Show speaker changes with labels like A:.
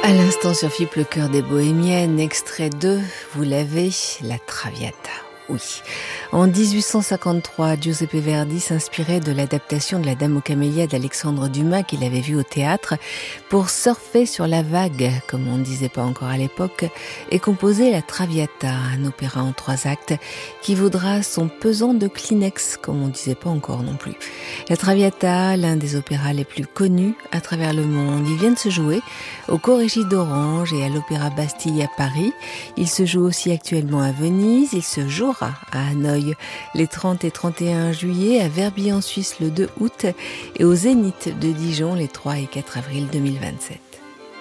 A: À l'instant sur FIP, le cœur des bohémiennes, extrait 2, vous l'avez, la Traviata. Oui. En 1853, Giuseppe Verdi s'inspirait de l'adaptation de La Dame aux camélias d'Alexandre Dumas qu'il avait vu au théâtre pour surfer sur la vague, comme on ne disait pas encore à l'époque, et composer la Traviata, un opéra en 3 actes qui vaudra son pesant de Kleenex, comme on ne disait pas encore non plus. La Traviata, l'un des opéras les plus connus à travers le monde, il vient de se jouer au Corrégie d'Orange et à l'Opéra Bastille à Paris. Il se joue aussi actuellement à Venise, il se jouera à Hanoï les 30 et 31 juillet, à Verbier en Suisse le 2 août et au Zénith de Dijon les 3 et 4 avril 2027.